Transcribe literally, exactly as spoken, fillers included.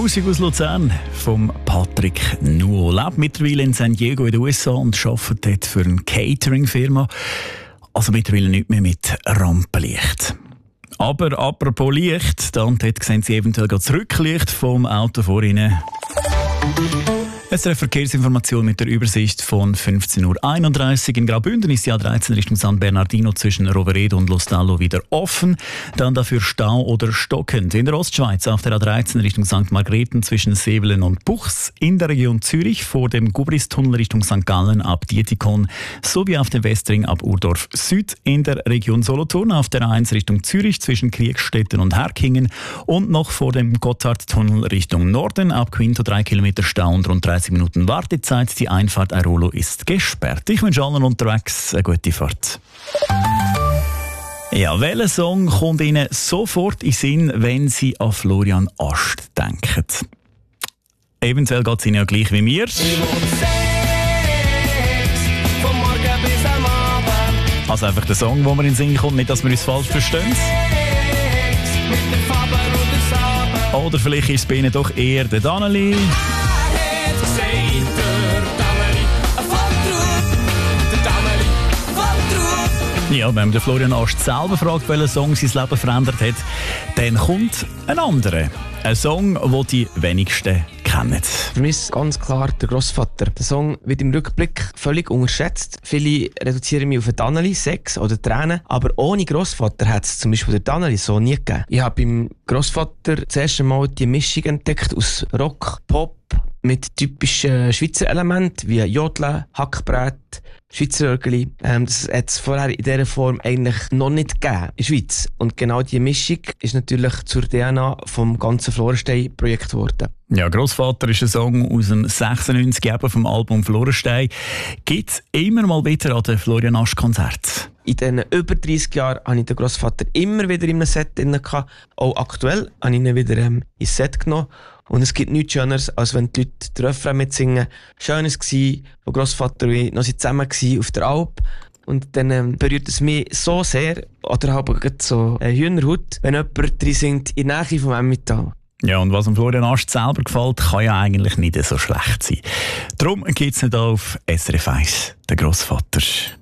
Musik aus Luzern vom Patrick Nuo. Lebt mittlerweile in San Diego in den U S A und arbeitet dort für eine Catering-Firma. Also mittlerweile nicht mehr mit Rampenlicht. Aber apropos Licht, da und dort sehen Sie eventuell das Rücklicht vom Auto vor Ihnen. Es ist eine Verkehrsinformation mit der Übersicht von fünfzehn Uhr einunddreißig. In Graubünden ist die A dreizehn Richtung San Bernardino zwischen Roveredo und Lostallo wieder offen. Dann dafür Stau oder stockend. In der Ostschweiz auf der A dreizehn Richtung Sankt Margrethen zwischen Sevelen und Buchs. In der Region Zürich vor dem Gubristunnel Richtung Sankt Gallen ab Dietikon. Sowie auf dem Westring ab Urdorf Süd. In der Region Solothurn auf der A eins Richtung Zürich zwischen Kriegstetten und Herkingen. Und noch vor dem Gotthardtunnel Richtung Norden ab Quinto drei Kilometer Stau und rund dreißig Minuten Wartezeit. Die Einfahrt Airolo ist gesperrt. Ich wünsche allen unterwegs eine gute Fahrt. Ja, welcher Song kommt Ihnen sofort in den Sinn, wenn Sie an Florian Ast denken? Eventuell geht es Ihnen ja gleich wie mir. Also einfach der Song, wo mir in den Sinn kommt, nicht, dass wir uns falsch verstehen. Oder vielleicht ist es bei Ihnen doch eher der Danneli. Ja, wenn man den Florian Ast selber fragt, welcher Song sein Leben verändert hat, dann kommt ein anderer. Ein Song, den die wenigsten kennen. Für mich ist ganz klar der Grossvater. Der Song wird im Rückblick völlig unterschätzt. Viele reduzieren mich auf den Danneli, Sex oder Tränen. Aber ohne Grossvater hat es zum Beispiel den Danneli so nie gegeben. Ich habe beim Grossvater das erste Mal die Mischung entdeckt aus Rock, Pop mit typischen Schweizer Elementen wie Jodeln, Hackbrett, Schweizer Örgeli. Ähm, das hat es vorher in dieser Form eigentlich noch nicht gegeben in der Schweiz. Und genau diese Mischung ist natürlich zur D N A vom ganzen Florenstein-Projekt geworden. Ja, Grossvater ist ein Song aus dem sechsundneunzig, eben vom Album Florenstein. Gibt es immer mal wieder an den Florian Ast Konzert? In diesen über dreissig Jahren hatte ich den Grossvater immer wieder in einem Set drin. Auch aktuell habe ich ihn wieder ähm, ins Set genommen. Und es gibt nichts Schöneres, als wenn die Leute den Refrain mitsingen. Schön war es, wo Grossvater und ich noch zusammen waren auf der Alp. Und dann ähm, berührt es mich so sehr, oder halt so eine Hühnerhaut, wenn jemand drin singt in der Nähe vom Emmental. Ja, und was dem Florian Ast selber gefällt, kann ja eigentlich nicht so schlecht sein. Darum gibt es nicht auf S R F eins, den Grossvater.